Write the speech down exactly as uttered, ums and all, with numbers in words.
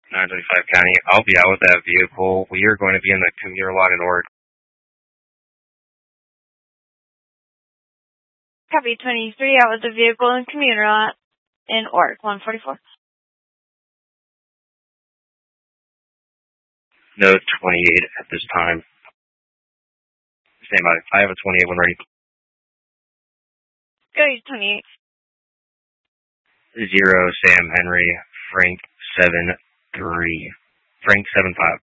nine twenty-five County. I'll be out with that vehicle. We are going to be in the commuter lot in Oregon. Copy twenty-three, out with the vehicle and commuter lot in Orc, one forty-four. No twenty-eight at this time. Stand by. I have a twenty-eight one ready. Go, twenty-eight. Zero, Sam Henry, Frank, seven, three. Frank, seven, five.